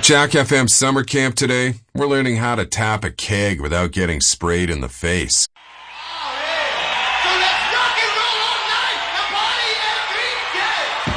Jack FM summer camp today, we're learning how to tap a keg without getting sprayed in the face.